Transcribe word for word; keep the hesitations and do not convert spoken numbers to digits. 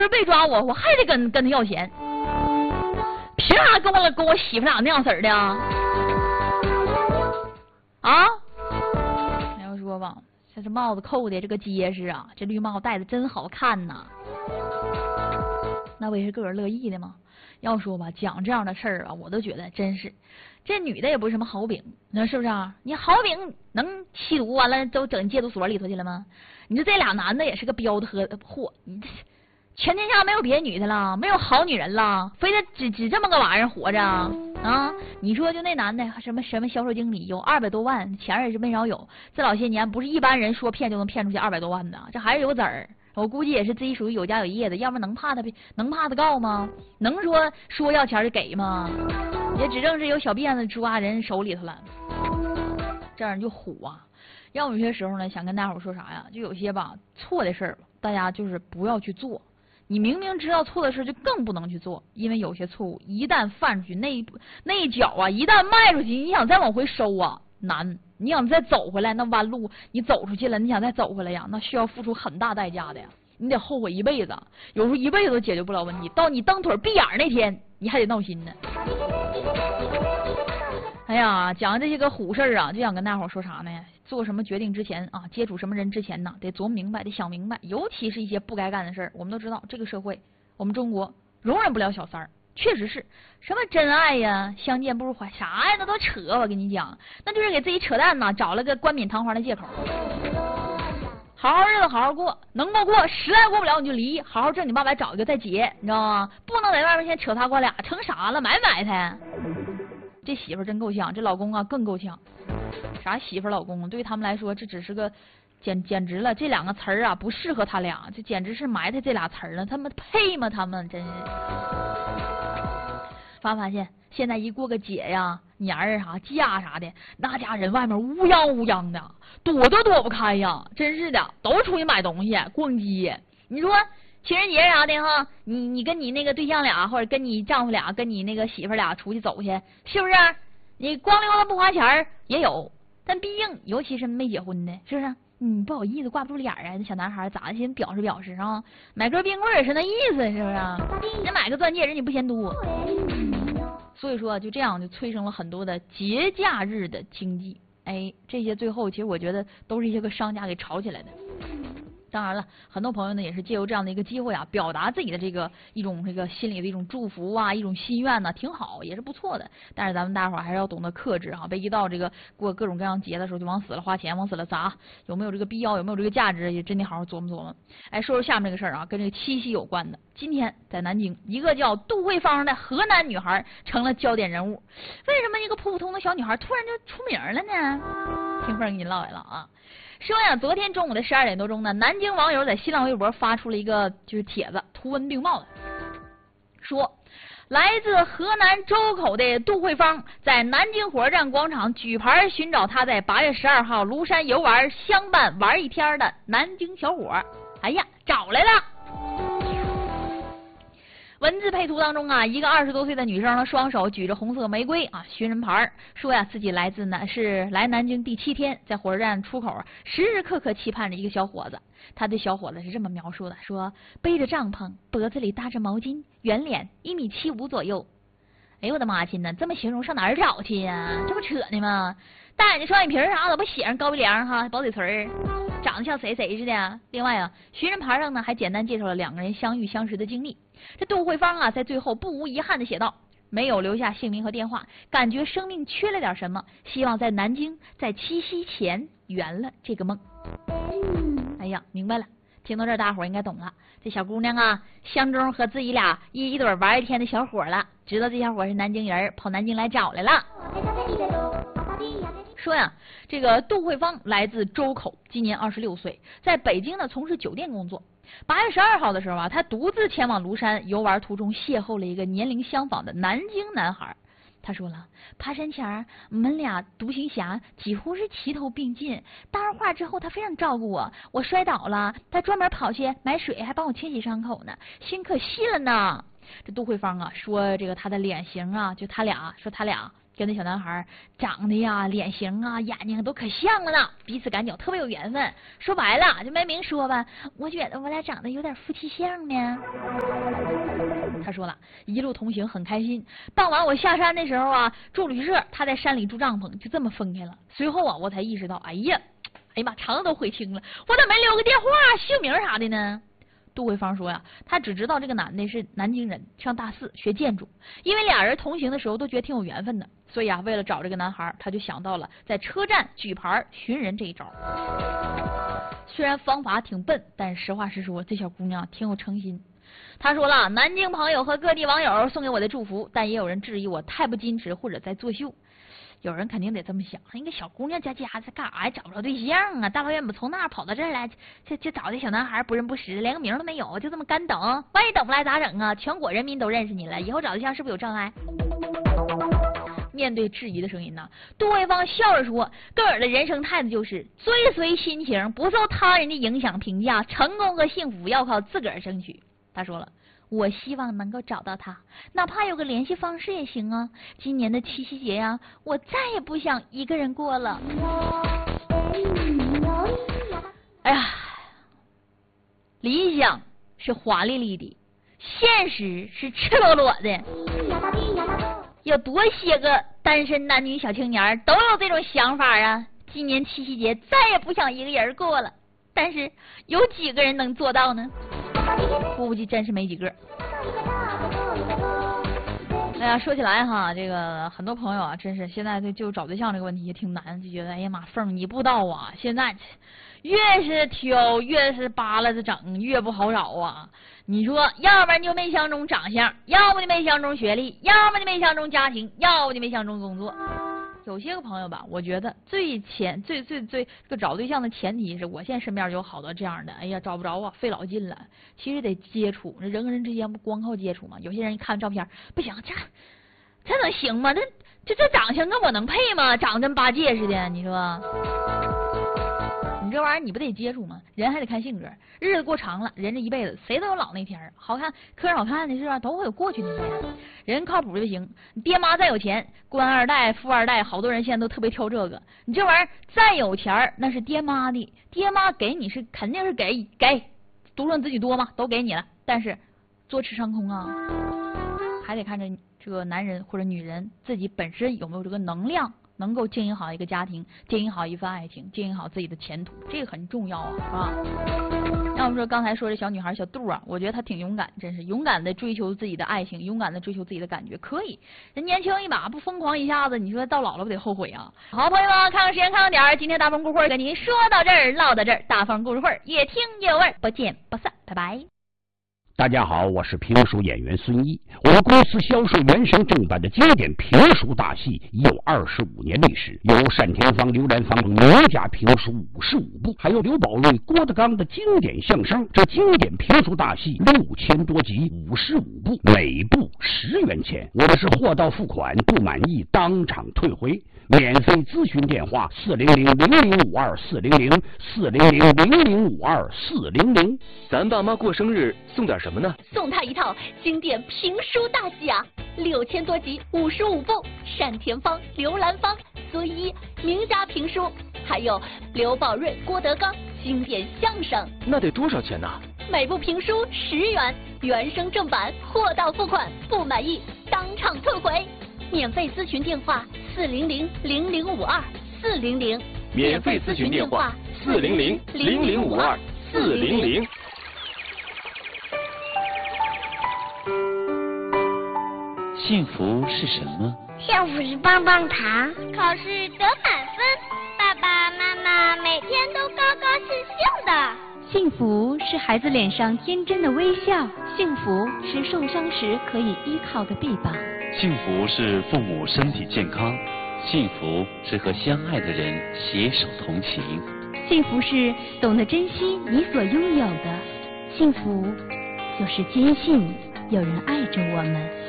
被抓我，我还得跟跟他要钱，凭啥跟我跟我媳妇俩那样式儿的啊？啊？你要说吧，这这帽子扣的这个结实啊，这绿帽戴的真好看呐。那不也是个人乐意的吗？要说吧，讲这样的事儿啊，我都觉得真是，这女的也不是什么好饼，你说是不是啊？你好饼能吸毒完了都整戒毒所里头去了吗？你说这俩男的也是个彪的和货，你这全天下没有别的女的了，没有好女人了，非得只只这么个玩意儿活着啊？你说就那男的什么什么销售经理有二百多万，钱也是没少有，这老些年不是一般人说骗就能骗出去二百多万的，这还是有子儿。我估计也是自己属于有家有业的，要不能怕他能怕他告吗？能说说要钱就给吗？也指正是有小辫子抓人手里头了，这样就虎啊！要有些时候呢，想跟大伙说啥呀？就有些吧错的事儿，大家就是不要去做。你明明知道错的事，就更不能去做，因为有些错误一旦犯出去，那一那一脚啊，一旦迈出去，你想再往回收啊难。你想再走回来，那弯路你走出去了，你想再走回来呀，那需要付出很大代价的呀，你得后悔一辈子，有时候一辈子都解决不了问题，到你蹬腿闭眼那天，你还得闹心呢。哎呀，讲这些个虎事儿啊，就想跟大伙说啥呢？做什么决定之前啊，接触什么人之前呢，得琢磨明白，得想明白，尤其是一些不该干的事儿。我们都知道，这个社会，我们中国容忍不了小三儿。确实是什么真爱呀，相见不如怀，啥呀，那都扯！我跟你讲，那就是给自己扯淡呐，找了个冠冕堂皇的借口。好好日子好好过，能过过，实在过不了你就离，好好正经八百找一个再结，你知道吗？不能在外面先扯他瓜俩，成啥了？埋埋汰。这媳妇真够呛，这老公啊更够呛。啥媳妇老公，对他们来说这只是个简简直了，这两个词儿啊不适合他俩，这简直是埋汰这俩词儿了，他们配吗？他们真是。发发现现在一过个节呀、年儿啥假啥的，那家人外面乌泱乌泱的，躲都躲不开呀！真是的，都出去买东西、逛街。你说情人节啥的哈，你你跟你那个对象俩，或者跟你丈夫俩，跟你那个媳妇俩出去走去，是不是？你光溜达不花钱也有，但毕竟尤其是没结婚的，是不是？嗯，不好意思，挂不住脸啊！这小男孩咋先表示表示啊？买根冰棍也是那意思，是不是？你买个钻戒，人家不嫌多。所以说，就这样就催生了很多的节假日的经济。哎，这些最后其实我觉得都是一些个商家给炒起来的。当然了，很多朋友呢也是借由这样的一个机会啊，表达自己的这个一种这个心里的一种祝福啊，一种心愿呢，挺好，也是不错的。但是咱们大伙儿还是要懂得克制哈，别一到这个过各种各样节的时候就往死了花钱，往死了砸，有没有这个必要，有没有这个价值，也真得好好琢磨琢磨。哎，说说下面这个事儿啊，跟这个七夕有关的。今天在南京，一个叫杜慧芳的河南女孩成了焦点人物。为什么一个普普通的小女孩突然就出名了呢？听凤给你唠一唠啊。说呀，昨天中午的十二点多钟呢，南京网友在新浪微博发出了一个就是帖子，图文并茂的，说来自河南周口的杜慧芳在南京火车站广场举牌寻找她在八月十二号庐山游玩相伴玩一天的南京小伙。哎呀，找来了！文字配图当中啊，一个二十多岁的女生呢，双手举着红色玫瑰啊，寻人牌，说呀自己来自南是来南京第七天，在火车站出口时时刻刻期盼着一个小伙子。他对小伙子是这么描述的，说背着帐篷，脖子里搭着毛巾，圆脸，一米七五左右。哎呦我的妈亲呢，这么形容上哪儿找去呀、啊？这不扯呢吗？大眼睛双眼皮啥的，不写上高鼻梁哈，薄嘴唇，长得像谁谁似的。另外啊，寻人牌上呢还简单介绍了两个人相遇相识的经历。这杜慧芳啊，在最后不无遗憾的写道：没有留下姓名和电话，感觉生命缺了点什么，希望在南京在七夕前圆了这个梦。哎呀，明白了。听到这儿，大伙儿应该懂了。这小姑娘啊，相中和自己俩一一对玩一天的小伙了，知道这小伙是南京人，跑南京来找来了。说呀，这个杜慧芳来自周口，今年二十六岁，在北京呢从事酒店工作。八月十二号的时候啊，他独自前往庐山游玩途中，邂逅了一个年龄相仿的南京男孩。他说了，爬山前我们俩独行侠几乎是齐头并进，搭上话之后他非常照顾我，我摔倒了他专门跑去买水还帮我清洗伤口呢，心可细了呢。这杜慧芳啊说，这个他的脸型啊，就他俩说他俩跟那小男孩长得呀、脸型啊、眼睛都可像了呢，彼此感觉特别有缘分。说白了，就没明说吧，我觉得我俩长得有点夫妻相呢。他说了，一路同行很开心。傍晚我下山的时候啊，住旅社，他在山里住帐篷，就这么分开了。随后啊，我才意识到，哎呀，哎呀妈，肠子都悔青了，我咋没留个电话、姓名啥的呢？杜慧芳说呀，她只知道这个男的是南京人，上大四学建筑。因为俩人同行的时候都觉得挺有缘分的，所以啊，为了找这个男孩，她就想到了在车站举牌寻人这一招。虽然方法挺笨，但实话实说，这小姑娘挺有诚心。她说了，南京朋友和各地网友送给我的祝福，但也有人质疑我太不矜持或者在作秀。有人肯定得这么想，那个小姑娘家家在干啥呀？找不着对象啊！大老远不从那儿跑到这儿来，就就找这小男孩不认不识，连个名都没有，就这么干等，万一等不来咋整啊？全国人民都认识你了，以后找对象是不是有障碍？面对质疑的声音呢，杜慧芳笑着说：“个人的人生态度就是追随心情，不受他人的影响评价，成功和幸福要靠自个儿争取。”他说了。我希望能够找到他，哪怕有个联系方式也行啊。今年的七夕节呀、啊，我再也不想一个人过了。哎呀，理想是华丽丽的，现实是赤裸裸的。有多些个单身男女小青年都有这种想法啊！今年七夕节再也不想一个人过了，但是有几个人能做到呢？估计真是没几个。哎呀，说起来哈，这个很多朋友啊，真是现在对就找对象这个问题也挺难，就觉得哎呀妈，凤你不知道啊，现在越是挑越是扒拉着整，越不好找啊。你说，要不然就没相中长相，要不就没相中学历，要不就没相中家庭，要不就没相中工作。有些个朋友吧，我觉得最前最最最这个找对象的前提是我现在身边有好多这样的，哎呀找不着啊，费老劲了。其实得接触，人跟人之间不光靠接触嘛。有些人一看照片，不行，这这能行吗？这这这长相跟我能配吗？长得跟八戒似的，你说？你这玩意儿你不得接触吗？人还得看性格，日子过长了，人这一辈子谁都有老那天儿，好看磕碜好看的是吧？都会有过去那天。人靠谱就行，你爹妈再有钱，官二代、富二代，好多人现在都特别挑这个。你这玩意儿再有钱儿，那是爹妈的，爹妈给你是肯定是给给，独生子女多嘛，都给你了。但是坐吃山空啊，还得看着这个男人或者女人自己本身有没有这个能量。能够经营好一个家庭，经营好一份爱情，经营好自己的前途，这个很重要啊，是吧？要不说刚才说这小女孩小杜啊，我觉得她挺勇敢，真是勇敢的追求自己的爱情，勇敢的追求自己的感觉，可以。人年轻一把不疯狂一下子，你说到老了不得后悔啊？好，朋友们，看看时间，看看点儿，今天大风故事会跟您说到这儿，唠到这儿，大风故事会越听越有味，不见不散，拜拜。 大家好，我是评书演员孙一。我们公司销售原声正版的经典评书大戏已有二十五年历史，有单田芳、刘兰芳名家评书五十五部，还有刘宝瑞、郭德纲的经典相声。这经典评书大戏六千多集，五十五部，每部十元钱。我们是货到付款，不满意当场退回。免费咨询电话：四零零零零五二四零零四零零零零五二四零零。 咱爸妈过生日送点什么呢？ 送他一套经典评书大戏啊，六千多集，五十五部，单田芳、刘兰芳、孙一名家评书，还有刘宝瑞、郭德纲经典相声。 那得多少钱呢？ 每部评书十元，原声正版，货到付款，不满意当场退回。免费咨询电话：四零零零零五二四零零。 免费咨询电话：四零零零零五二四零零。 幸福是什么？ 幸福是棒棒糖， 考试得满分，爸爸妈妈每天都高高兴兴的。 幸福是孩子脸上天真的微笑，幸福是受伤时可以依靠的臂膀， 幸福是父母身体健康，幸福是和相爱的人携手同行， 幸福是懂得珍惜你所拥有的，幸福就是坚信有人爱着我们。